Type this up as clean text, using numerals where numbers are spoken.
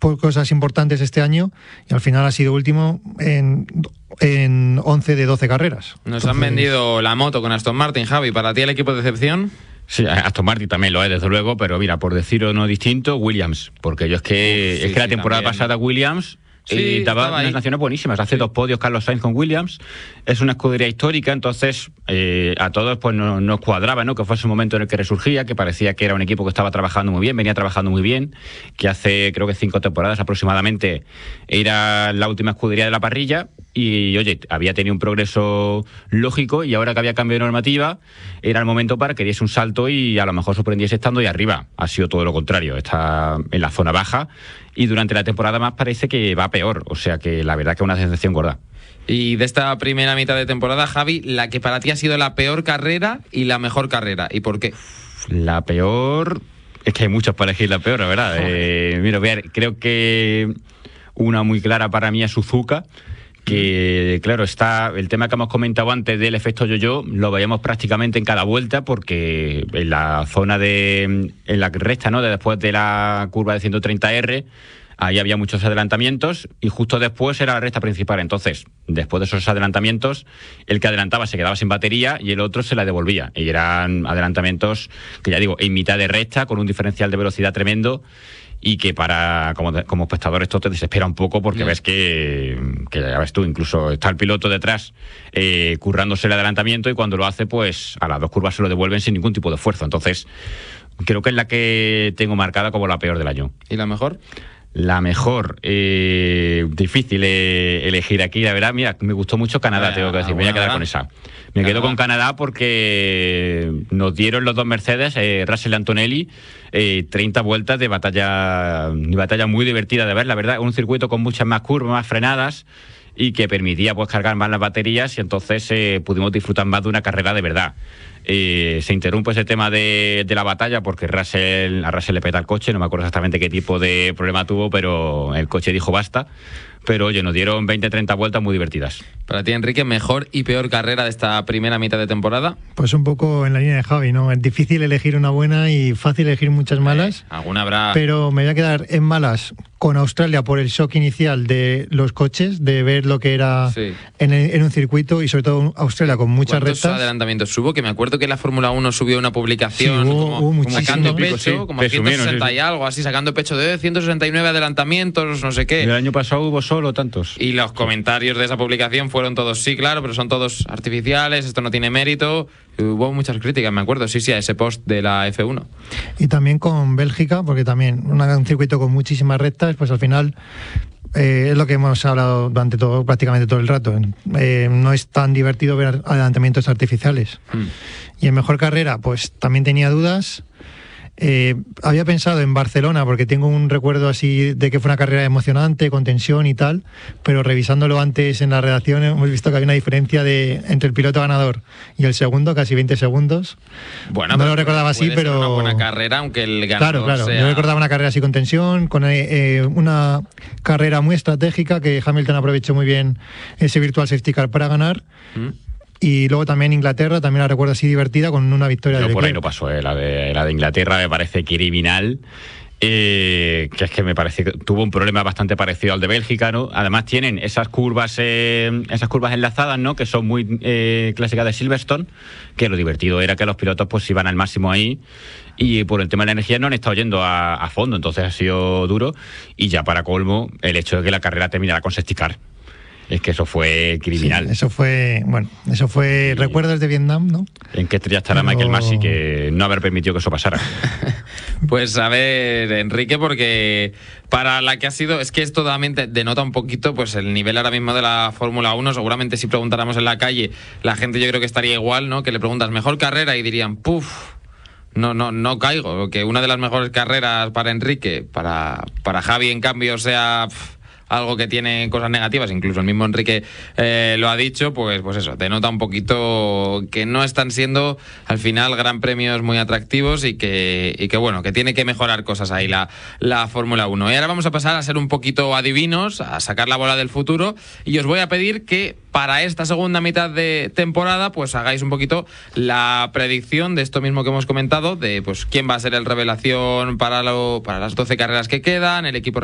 cosas importantes este año y al final ha sido último en 11 de 12 carreras. Nos han vendido la moto con Aston Martin, Javi. ¿Para ti el equipo de decepción? Sí, Aston Martin también lo es, desde luego, pero mira, por decir uno distinto, Williams, porque yo es que la temporada pasada Williams daba unas naciones buenísimas, hace 2 podios Carlos Sainz con Williams, es una escudería histórica, entonces a todos pues nos cuadraba, ¿no? Que fuese un momento en el que resurgía, que parecía que era un equipo que estaba trabajando muy bien, venía trabajando muy bien, que hace creo que 5 temporadas aproximadamente era la última escudería de la parrilla y oye, había tenido un progreso lógico y ahora que había cambio de normativa era el momento para que diese un salto y a lo mejor sorprendiese estando ahí arriba. Ha sido todo lo contrario, está en la zona baja y durante la temporada más parece que va peor, o sea que la verdad que es una decepción gorda. Y de esta primera mitad de temporada, Javi, la que para ti ha sido la peor carrera y la mejor carrera, ¿y por qué? La peor... Es que hay muchas para elegir la peor, la verdad. Mira, creo que una muy clara para mí es Suzuka, que claro, está el tema que hemos comentado antes del efecto yo-yo, lo veíamos prácticamente en cada vuelta, porque en la zona en la recta, ¿no?, de después de la curva de 130R, ahí había muchos adelantamientos y justo después era la recta principal. Entonces, después de esos adelantamientos, el que adelantaba se quedaba sin batería y el otro se la devolvía. Y eran adelantamientos que, ya digo, en mitad de recta, con un diferencial de velocidad tremendo, y que como espectador esto te desespera un poco porque ves que ya ves tú, incluso está el piloto detrás currándose el adelantamiento y cuando lo hace, pues a las 2 curvas se lo devuelven sin ningún tipo de esfuerzo. Entonces, creo que es la que tengo marcada como la peor del año. ¿Y la mejor? La mejor, difícil elegir aquí, la verdad. Mira, me gustó mucho Canadá, tengo que decir, me voy a quedar con esa. Me quedo con Canadá porque nos dieron los 2 Mercedes, Russell y Antonelli, 30 vueltas de batalla muy divertida de ver, la verdad. Un circuito con muchas más curvas, más frenadas y que permitía pues cargar más las baterías y entonces pudimos disfrutar más de una carrera de verdad. Se interrumpe ese tema de la batalla porque a Russell le peta el coche, no me acuerdo exactamente qué tipo de problema tuvo, pero el coche dijo basta. Pero oye, nos dieron 20-30 vueltas muy divertidas. Para ti, Enrique, ¿mejor y peor carrera de esta primera mitad de temporada? Pues un poco en la línea de Javi, ¿no? Es difícil elegir una buena y fácil elegir muchas malas. Alguna habrá. Pero me voy a quedar en malas con Australia por el shock inicial de los coches, de ver lo que era en un circuito y sobre todo Australia con muchas rectas. ¿Cuántos adelantamientos hubo? Que me acuerdo que la Fórmula 1 subió una publicación como sacando pecho, como 160 y algo, así sacando pecho de 169 adelantamientos, no sé qué. El año pasado hubo solo tantos. Y los comentarios de esa publicación fueron todos, sí, claro, pero son todos artificiales, esto no tiene mérito. Hubo muchas críticas, me acuerdo, sí, a ese post de la F1. Y también con Bélgica, porque también un circuito con muchísimas rectas, pues al final es lo que hemos hablado durante prácticamente todo el rato. No es tan divertido ver adelantamientos artificiales. Y en mejor carrera, pues también tenía dudas. Había pensado en Barcelona porque tengo un recuerdo así de que fue una carrera emocionante, con tensión y tal, pero revisándolo antes en la redacción hemos visto que hay una diferencia entre el piloto ganador y el segundo, casi 20 segundos. Bueno, no lo recordaba así, pero... una buena carrera, aunque el ganador Claro. sea... Yo recordaba una carrera así con tensión, con una carrera muy estratégica que Hamilton aprovechó muy bien ese virtual safety car para ganar. Y luego también Inglaterra, también la recuerdo así divertida con una victoria de Leclerc. Por ahí no pasó, la de Inglaterra me parece criminal, que es que me parece que tuvo un problema bastante parecido al de Bélgica, ¿no? Además tienen esas curvas enlazadas, ¿no?, que son muy clásicas de Silverstone, que lo divertido era que los pilotos pues iban al máximo ahí y por el tema de la energía no han estado yendo a fondo, entonces ha sido duro. Y ya para colmo, el hecho de que la carrera terminara con safety car. Es que eso fue criminal. Sí, eso fue recuerdos de Vietnam, ¿no? ¿En qué estrella estará Michael Masi que no haber permitido que eso pasara? Pues a ver, Enrique, porque para la que ha sido, es que esto totalmente denota un poquito pues el nivel ahora mismo de la Fórmula 1. Seguramente si preguntáramos en la calle, la gente yo creo que estaría igual, ¿no? Que le preguntas mejor carrera y dirían, no caigo. Que una de las mejores carreras para Enrique, para Javi en cambio sea... algo que tiene cosas negativas, incluso el mismo Enrique lo ha dicho, pues eso, denota un poquito que no están siendo al final gran premios muy atractivos y que bueno, que tiene que mejorar cosas ahí la Fórmula 1. Y ahora vamos a pasar a ser un poquito adivinos, a sacar la bola del futuro, y os voy a pedir que para esta segunda mitad de temporada pues hagáis un poquito la predicción de esto mismo que hemos comentado, de pues quién va a ser el revelación para las 12 carreras que quedan, el equipo